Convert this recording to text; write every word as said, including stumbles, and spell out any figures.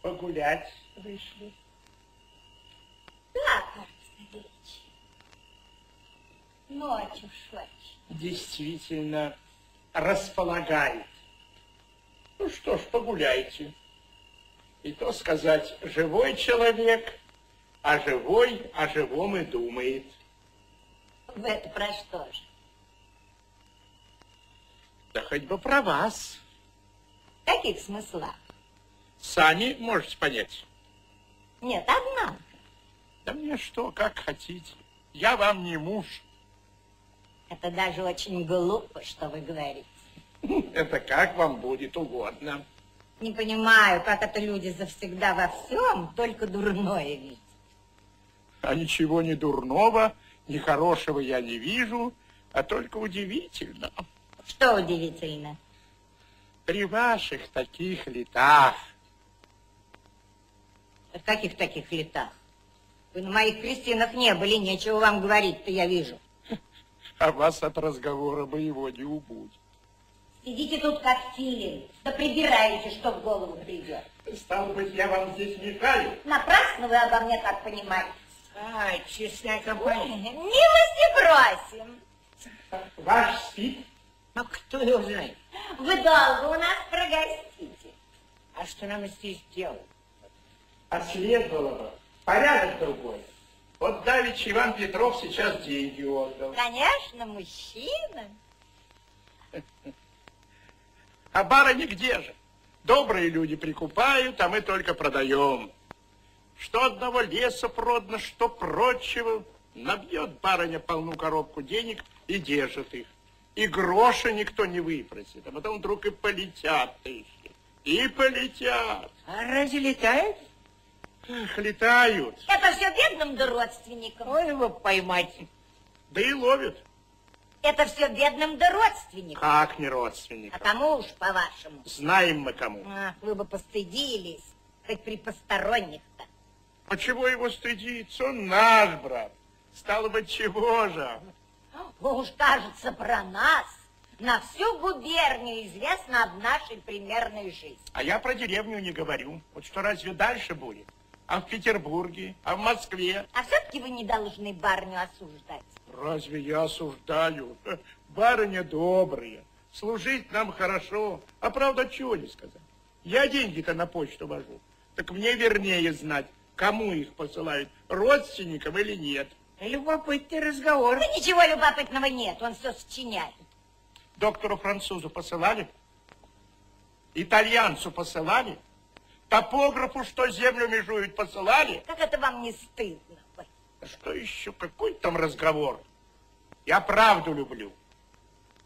Погулять вышли. Да, кажется, речь. Ночь уж очень. Действительно располагает. Ну что ж, погуляйте. И то сказать, живой человек, а живой о живом и думает. Вы это про что же? Да хоть бы про вас. В каких смыслах? Сами можете понять. Нет, однако. Да мне что, как хотите. Я вам не муж. Это даже очень глупо, что вы говорите. Это как вам будет угодно. Не понимаю, как это люди завсегда во всем только дурное видят. А ничего ни дурного, ни хорошего я не вижу, а только удивительно. Что удивительно? При ваших таких летах. В каких таких летах? Вы на моих крестинах не были, нечего вам говорить-то, я вижу. А вас от разговора моего не убудет. Сидите тут как филин, да прибираете, что в голову придет. Стало быть, я вам здесь мешаю? Напрасно вы обо мне так понимаете. Ай, честная компания. Милости просим. Ваш спит? А кто его знает? Вы долго у нас прогостите. А что нам здесь делать? А следовало бы порядок другой. Вот давеча Иван Петров сейчас деньги отдал. Конечно, мужчина. А барыня где же? Добрые люди прикупают, а мы только продаем. Что одного леса продано, что прочего. Набьет барыня полную коробку денег и держит их. И гроша никто не выпросит. А потом вдруг и полетят тысячи. И полетят. А разве летают? Эх, летают. Это все бедным да родственникам. Ой, его поймать. Да и ловят. Это все бедным да родственникам. Как не родственникам? А кому уж, по-вашему? Знаем мы кому. Ах, вы бы постыдились, хоть при посторонних-то. А чего его стыдиться? Он наш брат. Стало быть, чего же? Вы уж, кажется, про нас. На всю губернию известно об нашей примерной жизни. А я про деревню не говорю. Вот что разве дальше будет? А в Петербурге, а в Москве? А все-таки вы не должны барню осуждать. Разве я осуждаю? Барыня добрая, служить нам хорошо. А правда, чего не сказать? Я деньги-то на почту вожу. Так мне вернее знать, кому их посылают, родственникам или нет. Любопытный разговор. Да ничего любопытного нет, он все сочиняет. Доктору французу посылали? Итальянцу посылали? Топографу, что землю межуют, посылали? Как это вам не стыдно? А что еще? Какой там разговор? Я правду люблю.